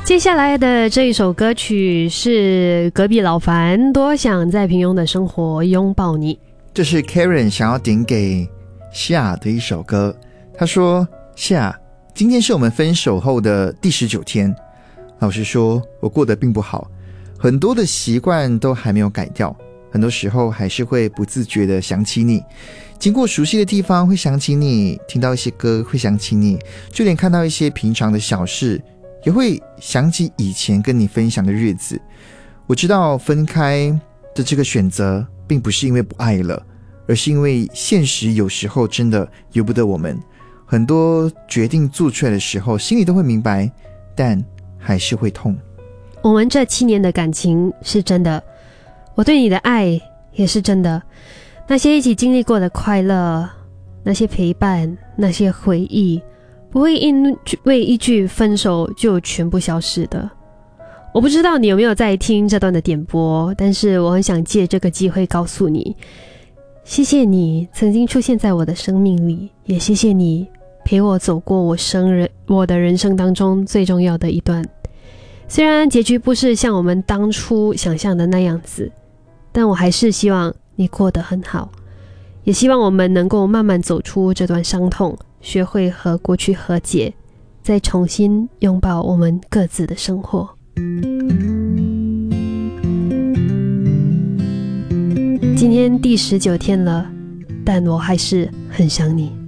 接下来的这一首歌曲是隔壁老樊多想在平庸的生活拥抱你。 这是 Karen 想要点给夏的一首歌。他说，夏，今天是我们分手后的第19天，老实说我过得并不好，很多的习惯都还没有改掉，很多时候还是会不自觉的想起你，经过熟悉的地方会想起你，听到一些歌会想起你，就连看到一些平常的小事也会想起以前跟你分享的日子。我知道分开的这个选择并不是因为不爱了，而是因为现实有时候真的由不得我们，很多决定做出来的时候心里都会明白，但还是会痛。 我们这7年的感情是真的，我对你的爱也是真的，那些一起经历过的快乐，那些陪伴，那些回忆，不会因为一句分手就全部消失的。我不知道你有没有在听这段的点播，但是我很想借这个机会告诉你，谢谢你曾经出现在我的生命里，也谢谢你陪我走过我的人生当中最重要的一段。虽然结局不是像我们当初想象的那样子，但我还是希望你过得很好，也希望我们能够慢慢走出这段伤痛，学会和过去和解，再重新拥抱我们各自的生活。今天第19天了，但我还是很想你。